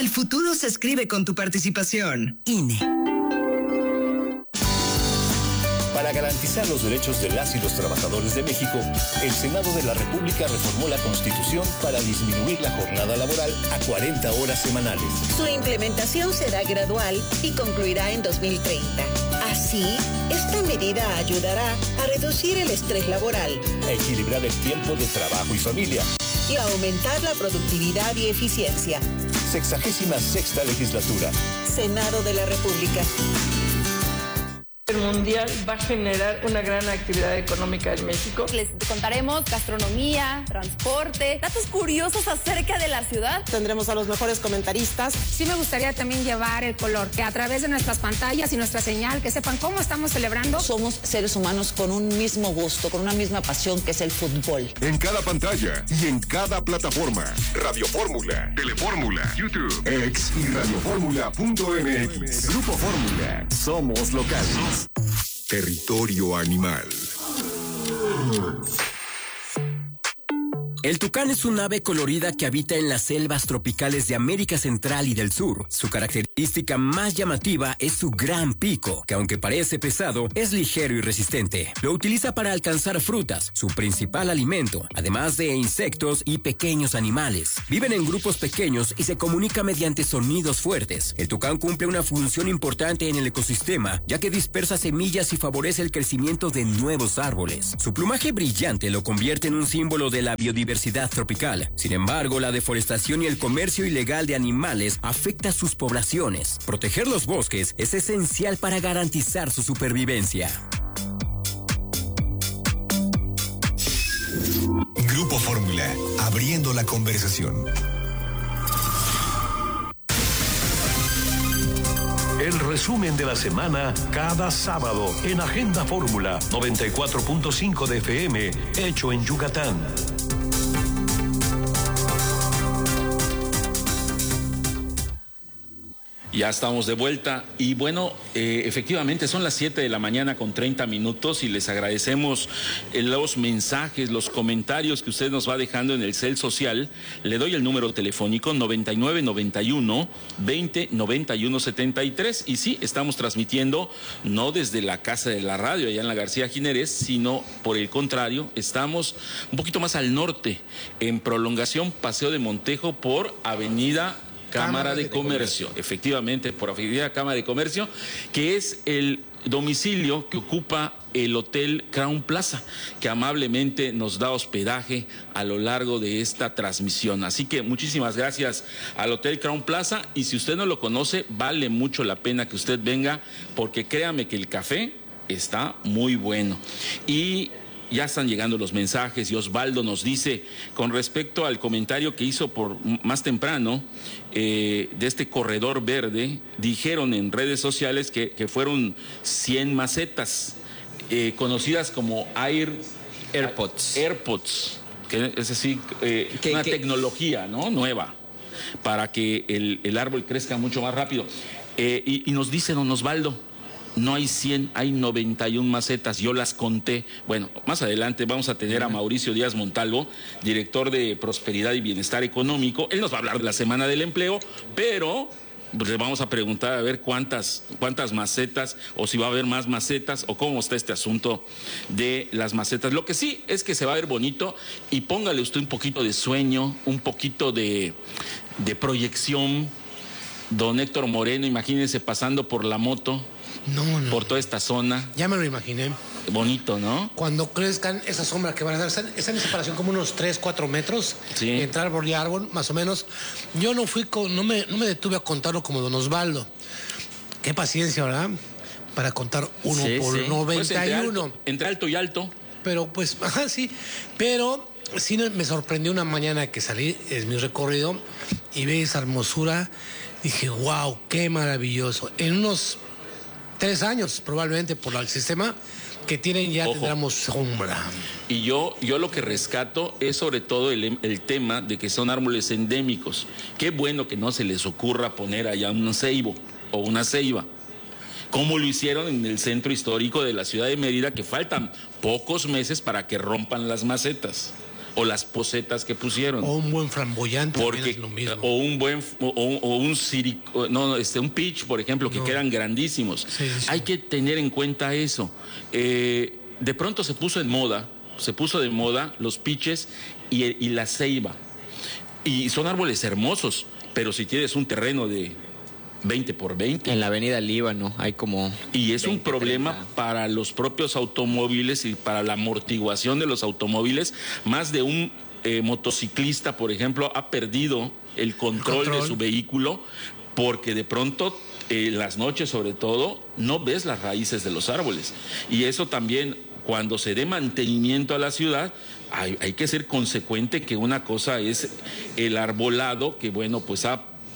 El futuro se escribe con tu participación. INE. Para garantizar los derechos de las y los trabajadores de México, el Senado de la República reformó la Constitución para disminuir la jornada laboral a 40 horas semanales. Su implementación será gradual y concluirá en 2030. Así, esta medida ayudará a reducir el estrés laboral, a equilibrar el tiempo de trabajo y familia y a aumentar la productividad y eficiencia. 66ª legislatura. Senado de la República. El Mundial va a generar una gran actividad económica en México. Les contaremos gastronomía, transporte, datos curiosos acerca de la ciudad. Tendremos a los mejores comentaristas. Sí me gustaría también llevar el color, que a través de nuestras pantallas y nuestra señal, que sepan cómo estamos celebrando. Somos seres humanos con un mismo gusto, con una misma pasión, que es el fútbol. En cada pantalla y en cada plataforma. Radio Fórmula, Telefórmula, YouTube, X y radioformula.mx. Grupo Fórmula. Somos locales. Territorio animal. El tucán es un ave colorida que habita en las selvas tropicales de América Central y del Sur. Su característica más llamativa es su gran pico, que aunque parece pesado, es ligero y resistente. Lo utiliza para alcanzar frutas, su principal alimento, además de insectos y pequeños animales. Viven en grupos pequeños y se comunica mediante sonidos fuertes. El tucán cumple una función importante en el ecosistema, ya que dispersa semillas y favorece el crecimiento de nuevos árboles. Su plumaje brillante lo convierte en un símbolo de la biodiversidad tropical. Sin embargo, la deforestación y el comercio ilegal de animales afecta a sus poblaciones. Proteger los bosques es esencial para garantizar su supervivencia. Grupo Fórmula, abriendo la conversación. El resumen de la semana cada sábado en Agenda Fórmula 94.5 de FM, hecho en Yucatán. Ya estamos de vuelta y bueno, efectivamente son las 7 de la mañana con 30 minutos y les agradecemos los mensajes, los comentarios que usted nos va dejando en el cel social. Le doy el número telefónico 9991 20 91 73 y sí, estamos transmitiendo no desde la casa de la radio allá en la García Ginerés, sino por el contrario, estamos un poquito más al norte, en prolongación Paseo de Montejo por Avenida Cámara de Comercio, efectivamente, por Avenida Cámara de Comercio, que es el domicilio que ocupa el Hotel Crown Plaza, que amablemente nos da hospedaje a lo largo de esta transmisión. Así que muchísimas gracias al Hotel Crown Plaza y si usted no lo conoce, vale mucho la pena que usted venga porque créame que el café está muy bueno. Y ya están llegando los mensajes y Osvaldo nos dice, con respecto al comentario que hizo por más temprano de este corredor verde, dijeron en redes sociales que fueron 100 macetas conocidas como AirPods, que es así, una tecnología, ¿no?, nueva para que el árbol crezca mucho más rápido. Y nos dice don Osvaldo, no hay 100, hay 91 macetas, yo las conté. Bueno, más adelante vamos a tener a Mauricio Díaz Montalvo, director de Prosperidad y Bienestar Económico. Él nos va a hablar de la Semana del Empleo, pero pues le vamos a preguntar a ver cuántas macetas, o si va a haber más macetas, o cómo está este asunto de las macetas. Lo que sí es que se va a ver bonito, y póngale usted un poquito de sueño, un poquito de proyección. Don Héctor Moreno, imagínense pasando por la moto. No. Por toda esta zona. Ya me lo imaginé. Bonito, ¿no? Cuando crezcan esa sombra que van a dar, están en separación como unos 3-4 metros, sí, entre árbol y árbol, más o menos. Yo no me detuve a contarlo como don Osvaldo. Qué paciencia, ¿verdad? Para contar uno por 91. Pues entre alto y alto. Pero pues, sí. Pero sí me sorprendió una mañana que salí, es mi recorrido, y vi esa hermosura. Dije, wow, qué maravilloso. En unos 3 años, probablemente, por el sistema que tienen, ya tendremos sombra. Y yo lo que rescato es sobre todo el tema de que son árboles endémicos. Qué bueno que no se les ocurra poner allá un ceibo o una ceiba, como lo hicieron en el centro histórico de la ciudad de Mérida, que faltan pocos meses para que rompan las macetas. o las posetas que pusieron. O un buen flamboyante, porque es lo mismo. o un buen un pitch, por ejemplo, que quedan grandísimos. Sí. Hay que tener en cuenta eso. De pronto se puso de moda los pitches y la ceiba. Y son árboles hermosos, pero si tienes un terreno de 20 por 20. En la avenida Líbano hay como... Y es 20, un problema 30. para los propios automóviles y para la amortiguación de los automóviles. Más de un motociclista, por ejemplo, ha perdido el control de su vehículo porque de pronto, en las noches sobre todo, no ves las raíces de los árboles. Y eso también, cuando se dé mantenimiento a la ciudad, hay que ser consecuente que una cosa es el arbolado, que bueno, pues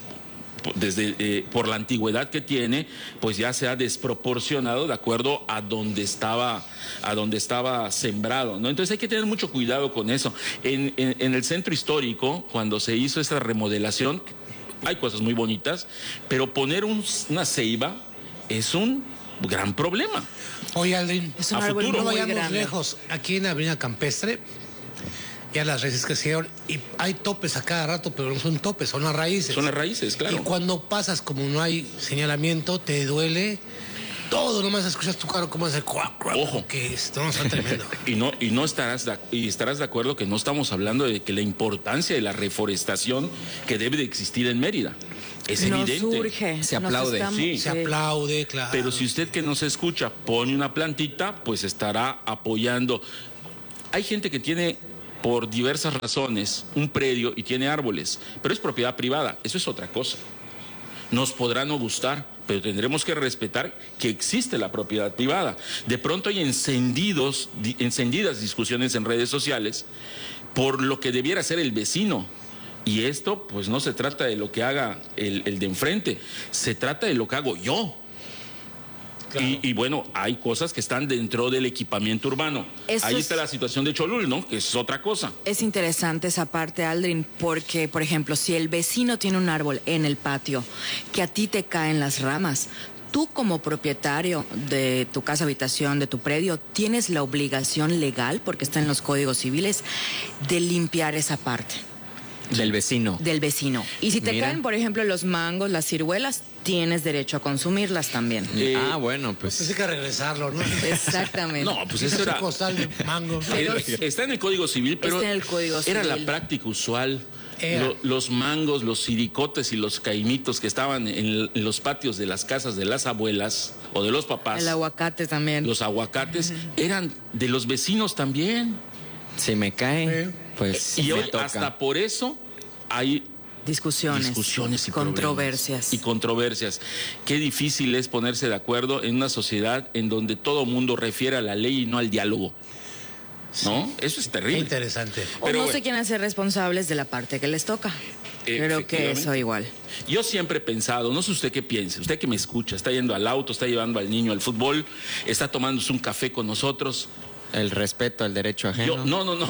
por la antigüedad que tiene, pues ya se ha desproporcionado de acuerdo a donde estaba sembrado, ¿no? Entonces hay que tener mucho cuidado con eso. En el centro histórico, cuando se hizo esta remodelación, hay cosas muy bonitas, pero poner una ceiba es un gran problema. Oye, Aldrin, es un árbol no muy vayamos grande. lejos. Aquí en la Avenida Campestre, ya las raíces crecieron y hay topes a cada rato, pero no son topes, son las raíces. Son las raíces, claro. Y cuando pasas, como no hay señalamiento, te duele todo, nomás escuchas tu carro como hace cuac, cuac. Ojo. Que no, está tremendo. y estarás de acuerdo que no estamos hablando de que la importancia de la reforestación que debe de existir en Mérida. Es evidente. Surge, se aplaude. Sí. Se aplaude, claro. Pero si usted que nos escucha pone una plantita, pues estará apoyando. Hay gente que tiene, por diversas razones, un predio y tiene árboles, pero es propiedad privada. Eso es otra cosa. Nos podrá no gustar, pero tendremos que respetar que existe la propiedad privada. De pronto hay encendidas discusiones en redes sociales por lo que debiera ser el vecino. Y esto, pues no se trata de lo que haga el de enfrente, se trata de lo que hago yo. Claro. Y bueno, hay cosas que están dentro del equipamiento urbano. Ahí está la situación de Cholul, ¿no? Que es otra cosa. Es interesante esa parte, Aldrin, porque, por ejemplo, si el vecino tiene un árbol en el patio, que a ti te caen las ramas, tú como propietario de tu casa habitación, de tu predio, tienes la obligación legal, porque está en los códigos civiles, de limpiar esa parte. Del vecino. Del vecino. Y si te caen, por ejemplo, los mangos, las ciruelas, tienes derecho a consumirlas también. Bueno, pues hay que regresarlo, ¿no? Exactamente. No, pues eso era... costal de mango. Está en el Código Civil, pero está en el Código era Civil. la práctica usual. Los mangos, los siricotes y los caimitos que estaban en los patios de las casas de las abuelas o de los papás. El aguacate también. Los aguacates eran de los vecinos también. Si me cae, pues y me hoy toca. hasta por eso hay discusiones y controversias. Y controversias. Qué difícil es ponerse de acuerdo en una sociedad en donde todo mundo refiere a la ley y no al diálogo. ¿No? Eso es terrible. Qué interesante. O no se quieren hacer responsables de la parte que les toca. Creo que eso igual. Yo siempre he pensado, no sé usted qué piense, usted que me escucha, está yendo al auto, está llevando al niño al fútbol, está tomándose un café con nosotros. El respeto al derecho ajeno. No.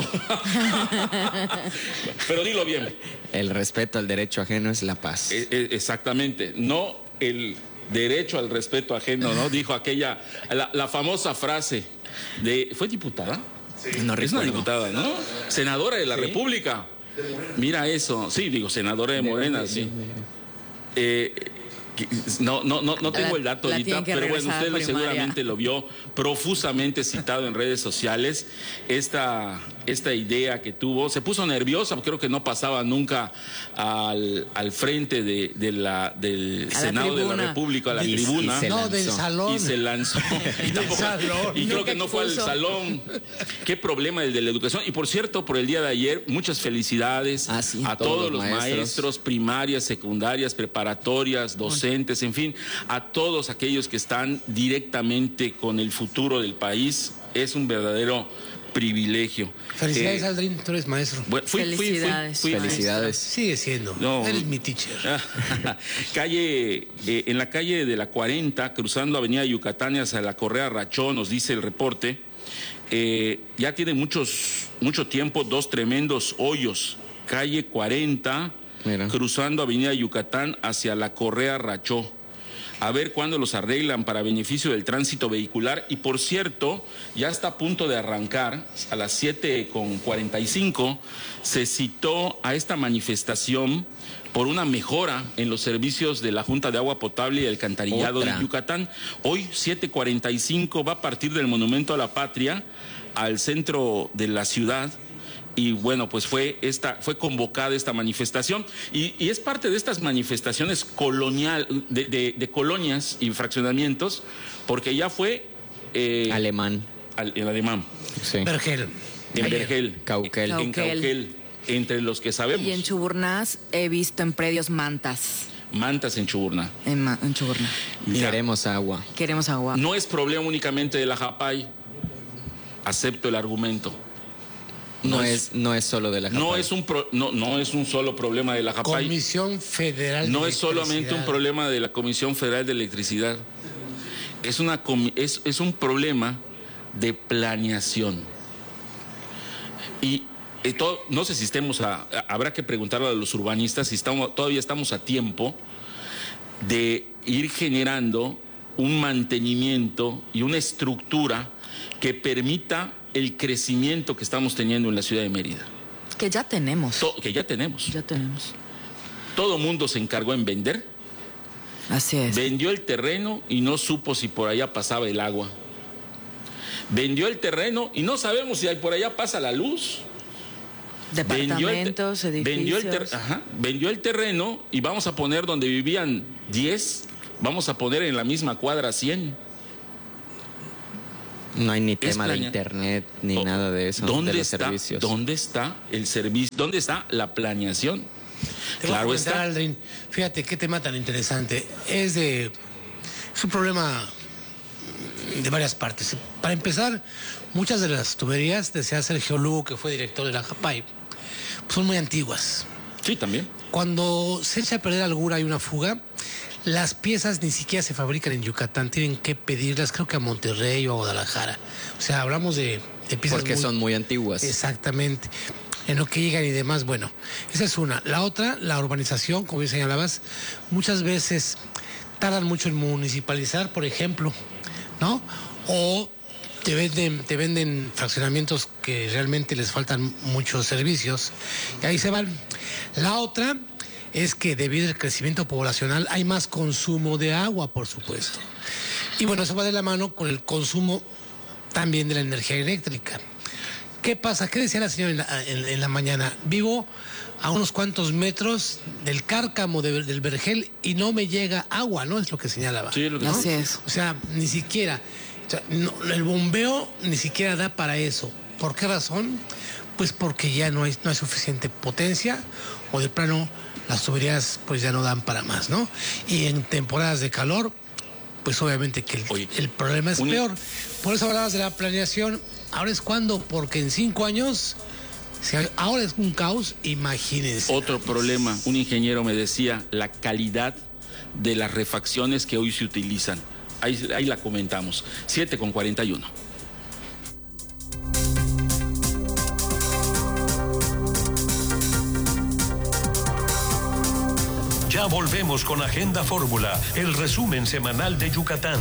Pero dilo bien. El respeto al derecho ajeno es la paz. Exactamente. No el derecho al respeto ajeno, ¿no? Dijo aquella, la famosa frase de... ¿Fue diputada? Sí. No es una diputada, ¿no? Senadora de la República. Mira eso. Sí, digo, senadora de Morena, sí. No tengo el dato ahorita, pero bueno, usted seguramente lo vio profusamente citado en redes sociales. Esta idea que tuvo, se puso nerviosa, creo que no pasaba nunca al frente del Senado de la República, a la tribuna. No, del salón. Y se lanzó. Y creo que no fue al salón. Qué problema el de la educación. Y por cierto, por el día de ayer, muchas felicidades a todos los maestros, primarias, secundarias, preparatorias, docentes, en fin, a todos aquellos que están directamente con el futuro del país. Es un verdadero privilegio. Felicidades, Aldrin, tú eres maestro. Felicidades. Felicidades. Sigue siendo. Eres mi teacher. En la calle de la 40, cruzando Avenida Yucatán hacia la Correa Rachó, nos dice el reporte, ya tiene mucho tiempo, 2 tremendos hoyos. Calle 40, cruzando Avenida Yucatán hacia la Correa Rachó. a ver cuándo los arreglan para beneficio del tránsito vehicular. Y por cierto, ya está a punto de arrancar, a las 7:45, se citó a esta manifestación por una mejora en los servicios de la Junta de Agua Potable y Alcantarillado de Yucatán. Hoy, 7:45, va a partir del Monumento a la Patria al centro de la ciudad. Y bueno, pues fue convocada esta manifestación y es parte de estas manifestaciones de colonias y fraccionamientos, porque ya fue alemán. El alemán. Sí. Vergel. En Vergel. Cauquel. En Cauquel, entre los que sabemos. Y en Chuburná he visto en predios mantas. Mantas en Chuburná. En Chuburná. Queremos agua. Queremos agua. No es problema únicamente de la Japay. Acepto el argumento. No es solo de la Japay. No es un solo problema de la Japay. Comisión Federal de No es solamente un problema de la Comisión Federal de Electricidad. Es un problema de planeación. Y no sé si habrá que preguntarle a los urbanistas si todavía estamos a tiempo de ir generando un mantenimiento y una estructura que permita el crecimiento que estamos teniendo en la ciudad de Mérida. Que ya tenemos. Ya tenemos. Todo mundo se encargó en vender. Así es. Vendió el terreno y no supo si por allá pasaba el agua. Vendió el terreno y no sabemos si por allá pasa la luz. Departamentos, edificios. Vendió el terreno y vamos a poner donde vivían 10, vamos a poner en la misma cuadra 100. No hay ni tema de internet ni nada de eso. ¿Dónde está? Servicios. ¿Dónde está el servicio? ¿Dónde está la planeación? Claro está. Aldrin, fíjate qué tema tan interesante. Es un problema de varias partes. Para empezar, muchas de las tuberías, decía Sergio Lugo, que fue director de la Japay, son muy antiguas. Sí, también. Cuando se echa a perder alguna y una fuga, las piezas ni siquiera se fabrican en Yucatán, tienen que pedirlas creo que a Monterrey o a Guadalajara. O sea, hablamos de piezas porque son muy antiguas. Exactamente, en lo que llegan y demás. Bueno, esa es una. La otra, la urbanización, como bien señalabas, muchas veces tardan mucho en municipalizar, por ejemplo, ¿no? O te venden fraccionamientos que realmente les faltan muchos servicios y ahí se van. La otra es que debido al crecimiento poblacional hay más consumo de agua, por supuesto. Y bueno, eso va de la mano con el consumo también de la energía eléctrica. ¿Qué pasa? ¿Qué decía la señora en la mañana? Vivo a unos cuantos metros del cárcamo del Vergel y no me llega agua, ¿no? Es lo que señalaba. Sí, lo que Así es. O sea, ni siquiera. O sea, el bombeo ni siquiera da para eso. ¿Por qué razón? Pues porque ya no hay suficiente potencia o de plano las tuberías pues ya no dan para más, ¿no? Y en temporadas de calor, pues obviamente que el problema es peor. Por eso hablabas de la planeación. Ahora es cuando, porque en 5 años, ahora es un caos, imagínense. Otro problema, un ingeniero me decía, la calidad de las refacciones que hoy se utilizan. Ahí la comentamos. 7:41. Ya volvemos con Agenda Fórmula, el resumen semanal de Yucatán.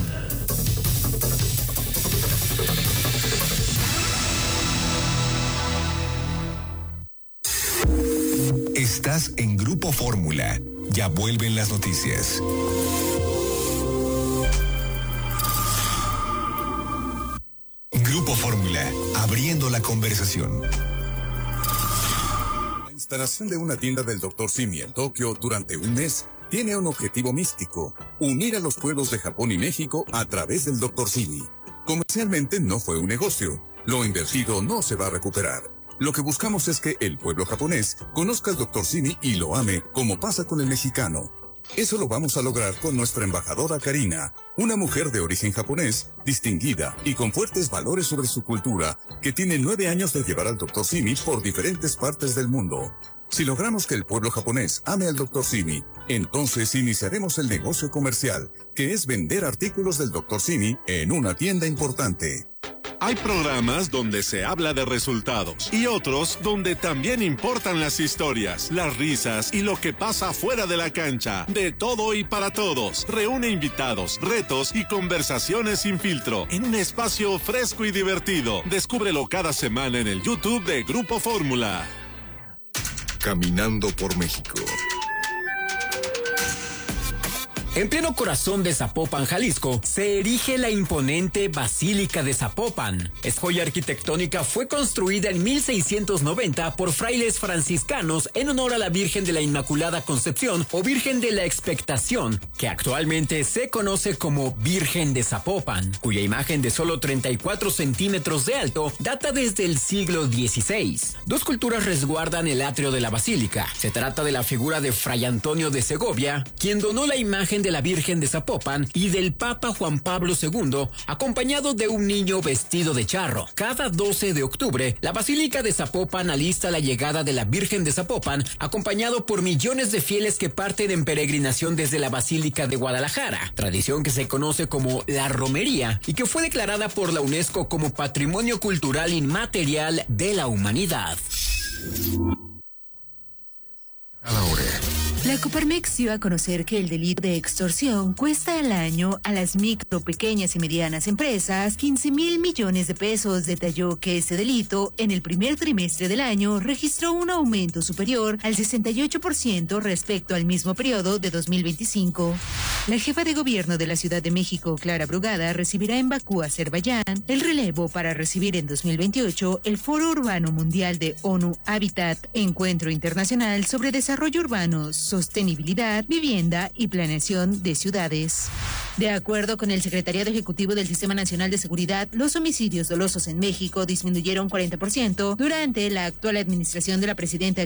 Estás en Grupo Fórmula. Ya vuelven las noticias. Grupo Fórmula, abriendo la conversación. La instalación de una tienda del Dr. Simi en Tokio durante un mes tiene un objetivo místico: unir a los pueblos de Japón y México a través del Dr. Simi. Comercialmente no fue un negocio. Lo invertido no se va a recuperar. Lo que buscamos es que el pueblo japonés conozca al Dr. Simi y lo ame, como pasa con el mexicano. Eso lo vamos a lograr con nuestra embajadora Karina, una mujer de origen japonés, distinguida y con fuertes valores sobre su cultura, que tiene 9 años de llevar al Dr. Simi por diferentes partes del mundo. Si logramos que el pueblo japonés ame al Dr. Simi, entonces iniciaremos el negocio comercial, que es vender artículos del Dr. Simi en una tienda importante. Hay programas donde se habla de resultados y otros donde también importan las historias, las risas y lo que pasa fuera de la cancha. De todo y para todos. Reúne invitados, retos y conversaciones sin filtro en un espacio fresco y divertido. Descúbrelo cada semana en el YouTube de Grupo Fórmula. Caminando por México. En pleno corazón de Zapopan, Jalisco, se erige la imponente Basílica de Zapopan. Esta joya arquitectónica fue construida en 1690 por frailes franciscanos en honor a la Virgen de la Inmaculada Concepción o Virgen de la Expectación, que actualmente se conoce como Virgen de Zapopan, cuya imagen de solo 34 centímetros de alto data desde el siglo XVI. Dos culturas resguardan el atrio de la basílica. Se trata de la figura de Fray Antonio de Segovia, quien donó la imagen de la Virgen de Zapopan, y del Papa Juan Pablo II, acompañado de un niño vestido de charro. Cada 12 de octubre, la Basílica de Zapopan alista la llegada de la Virgen de Zapopan, acompañado por millones de fieles que parten en peregrinación desde la Basílica de Guadalajara, tradición que se conoce como la romería y que fue declarada por la UNESCO como Patrimonio Cultural Inmaterial de la Humanidad. La Coparmex dio a conocer que el delito de extorsión cuesta al año a las micro, pequeñas y medianas empresas 15,000 millones de pesos. Detalló que este delito en el primer trimestre del año registró un aumento superior al 68% respecto al mismo periodo de 2025. La jefa de gobierno de la Ciudad de México, Clara Brugada, recibirá en Bakú, Azerbaiyán, el relevo para recibir en 2028 el Foro Urbano Mundial de ONU Habitat, encuentro internacional sobre desarrollo urbano, sostenibilidad, vivienda y planeación de ciudades. De acuerdo con el Secretariado Ejecutivo del Sistema Nacional de Seguridad, los homicidios dolosos en México disminuyeron 40% durante la actual administración de la presidenta